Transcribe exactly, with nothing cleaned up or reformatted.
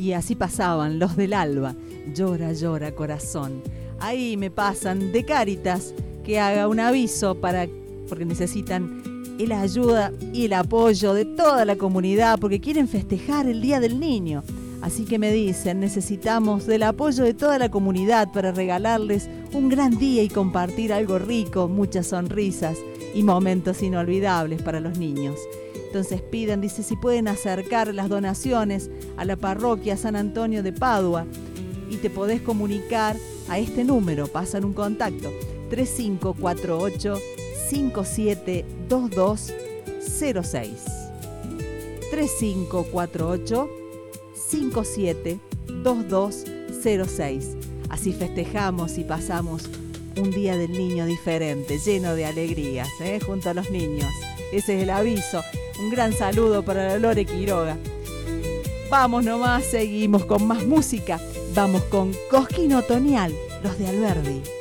Y así pasaban los del Alba, llora, llora corazón. Ahí me pasan de Cáritas que haga un aviso para, porque necesitan la ayuda y el apoyo de toda la comunidad porque quieren festejar el Día del Niño. Así que me dicen, necesitamos del apoyo de toda la comunidad para regalarles un gran día y compartir algo rico, muchas sonrisas y momentos inolvidables para los niños. Entonces piden, dice, si pueden acercar las donaciones a la parroquia San Antonio de Padua y te podés comunicar a este número, pasan un contacto, tres cinco cuatro ocho, cinco siete dos dos cero seis. tres cinco cuatro ocho, cinco siete dos dos cero seis. Así festejamos y pasamos un día del niño diferente, lleno de alegrías, ¿eh? Junto a los niños. Ese es el aviso. Un gran saludo para la Lore Quiroga. Vamos nomás, seguimos con más música. Vamos con Cosquín Otoñal, los de Alberdi.